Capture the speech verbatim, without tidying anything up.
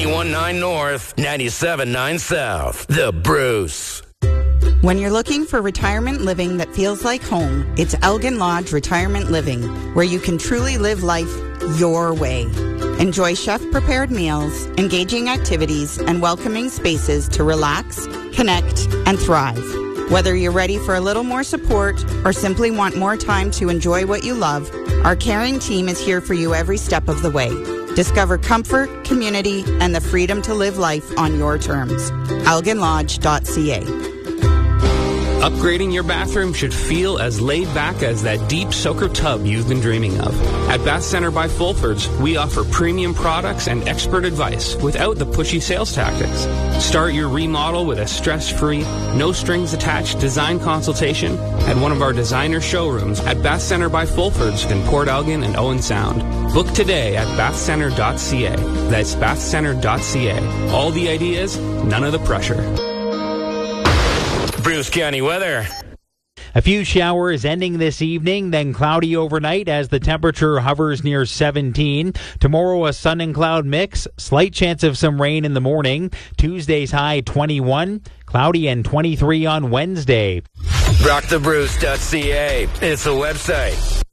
ninety-one point nine North, ninety-seven point nine South. The Bruce. When you're looking for retirement living that feels like home, it's Elgin Lodge Retirement Living, where you can truly live life your way. Enjoy chef-prepared meals, engaging activities, and welcoming spaces to relax, connect, and thrive. Whether you're ready for a little more support or simply want more time to enjoy what you love, our caring team is here for you every step of the way. Discover comfort, community, and the freedom to live life on your terms. elgin lodge dot c a. Upgrading your bathroom should feel as laid back as that deep soaker tub you've been dreaming of. At Bath Center by Fulfords, we offer premium products and expert advice without the pushy sales tactics. Start your remodel with a stress-free, no-strings-attached design consultation at one of our designer showrooms at Bath Center by Fulfords in Port Elgin and Owen Sound. Book today at bath center dot c a. That's bath center dot c a. All the ideas, none of the pressure. Bruce County weather. A few showers ending this evening, then cloudy overnight as the temperature hovers near seventeen. Tomorrow, a sun and cloud mix. Slight chance of some rain in the morning. Tuesday's high twenty-one. Cloudy and twenty-three on Wednesday. rock the bruce dot c a. It's a website.